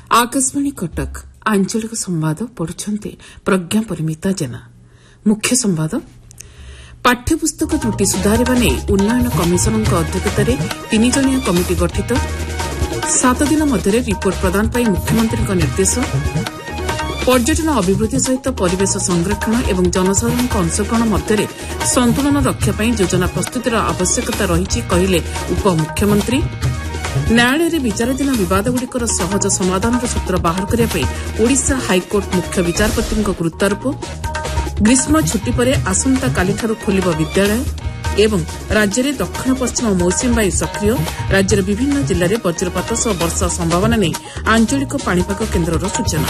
आकाशवाणी कटक आंचलिक संवाद पढ़ुछंती प्रज्ञा परिमिता जेना। मुख्य संवाद पाठ्यपुस्तक त्रुटि सुधारिबा नै उन्नयन कमिशनरक अध्यक्षतार 3 जणिया कमिटी गठित 7 दिन मध्य रिपोर्ट प्रदान पाई मुख्यमंत्री निर्देश पर्यटन अभिवृद्धि सहित परिवेश संरक्षण एवं जनसाधारण अंशग्रहण मध्य संतुलन रक्षा योजना प्रस्तुतिर आवश्यकता रही कहले उपमुख्यमंत्री। न्यायालय विचाराधीन विवादगुड़िकर सहज समाधान सूत्र बाहर करने ओडिशा हाइकोर्ट मुख्य विचारपति गुरुत्वारोप। ग्रीष्म छुट्टी पर आसंता कालिठारु खोलिब विद्यालय एवं राज्य में दक्षिण पश्चिम मौसुमी वायु सक्रिय। राज्यर विभिन्न जिले में वज्रपात सह वर्षा संभावना नहीं आंचलिक पाणीपाग केन्द्रर सूचना।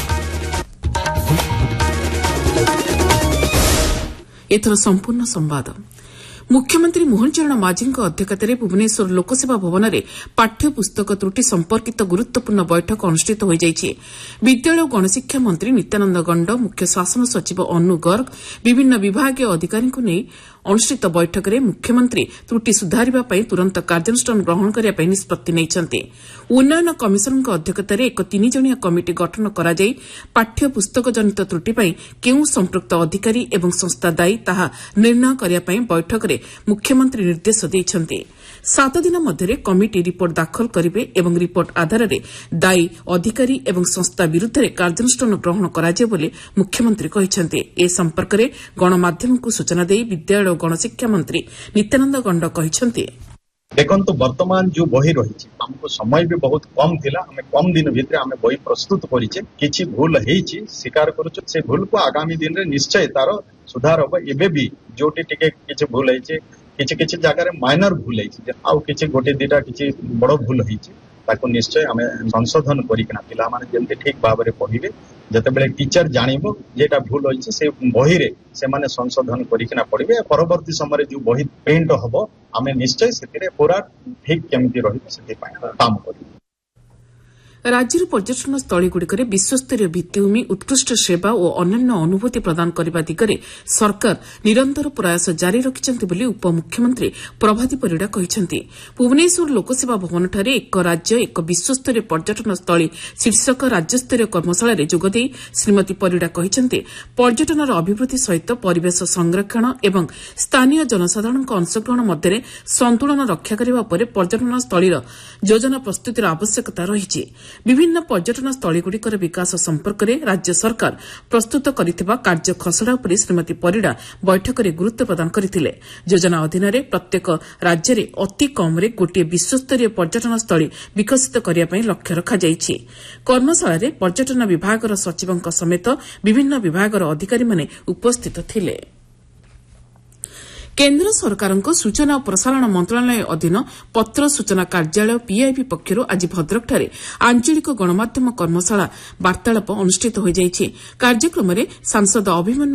एथर संपूर्ण संवाद मुख्यमंत्री मोहन चरण माझी अध्यक्षतार भुवनेश्वर लोकसेवा भवन में पाठ्यपुस्तक त्रुटि संपर्कित गुरुत्वपूर्ण बैठक अनुष्ठित हो जाइछि। विद्यालय और गणशिक्षा मंत्री नित्यानंद गंड, मुख्य शासन सचिव अनु गर्ग, विभिन्न विभागीय अधिकारी नहीं अनुष्ठित बैठक में मुख्यमंत्री त्रुटि सुधारिबा पई तुरंत कार्यानुष्ठान ग्रहण करने निष्पत्ति नैछन्ति। उन्नयन कमिशनरक अध्यक्षतार एक 3 जणिया कमिटी गठन करा जाई पाठ्यपुस्तक जनित त्रुटि पई केउ संपृक्त अधिकारी एवं संस्था दायी ताहा निर्णय करिया पई बैठक में मुख्यमंत्री निर्देश दैछन्ति। 7 दिन मध्य कमिटी रिपोर्ट दाखल करिवे एवं रिपोर्ट आधार में दायी अधिकारी एवं संस्था विरुद्ध कार्यानुष्ठान ग्रहण कराଯିବ ବୋଲି मुख्यमंत्री କହିଛନ୍ତି। ए संपर्क में गणमाध्यम को सूचना दे विद्यालय और गणशिक्षा मंत्री नित्यानंद गंड କହିଛନ୍ତି। देखो वर्तमान जो बही रही हमको समय भी बहुत कम थिला। हमें कम दिन भीतर हमें बही प्रस्तुत करिचे। किछि भूल हेछि स्वीकार करूछु। से भूल को आगामी दिन रे निश्चय तार सुधार होबो। एबे भी जोटी टिके किछि भूल हेछि किछि जगह माइनर भूल हेछि आउ किछि गोटे दिटा किछि बड़ भूल हेछि ताको निश्चय हमें संशोधन करिकना पिला माने जेंति ठीक भाबरे पढिबे। जतेबेले टीचर जानिबो जेटा भूल होइछि से बही रे से माने संशोधन करिकना पढिबे। परवर्ती समय जो बही प्रिंट हबो हमें निश्चय सेतिरे पूरा ठीक केमिति रहिबो सेति पाए काम करिबो। राज्यर पर्यटन स्थलीगुड़िकर विश्वस्तरीय भित्तिभूमि उत्कृष्ट सेवा और अन्यान्य अनुभूति प्रदान करने दिगरे सरकार निरंतर प्रयास जारी रखिछन्ति बोली उपमुख्यमंत्री प्रभाती परिड़ा कहिछन्ति। भुवनेश्वर लोकसेवा भवनଠାରେ एक राज्य एक विश्वस्तरीय पर्यटन स्थली शीर्षक राज्यस्तरीय कर्मशाला जोगदे श्रीमती परिड़ा कहिछन्ति पर्यटनर अभिवृद्धि सहित परिवेश संरक्षण एवं स्थानीय जनसाधारण अंशग्रहण मध्य संतुलन रक्षा करने पर पर्यटन स्थलीर योजना प्रस्तुतिर आवश्यकता रही। विभिन्न पर्यटन स्थलीगुड़िकर विकास संपर्क में राज्य सरकार प्रस्तुत करिथिबा कार्य खसड़ा पर श्रीमती परिड़ा बैठक में गुरुत्व प्रदान करथिले। योजना अधीन प्रत्येक राज्य में अति कम गोटे विश्वस्तरीय पर्यटन स्थली विकसित करने पर लक्ष्य रखाଯାଇଛି। कर्मशाला पर्यटन विभाग सचिवों समेत विभिन्न विभाग अधिकारी माने उपस्थित थिले। केन्द्र सरकारଙ୍କ सूचना और प्रसारण मंत्रालय अधीन पत्र सूचना कार्यालय पीआईबी पक्षर आज भद्रकଠାରେ आंचलिक गणमाध्यम कर्मशाला वार्तालाप अनुष्ठित हो जाइछि। कार्यक्रम में सांसद अभिमन्यु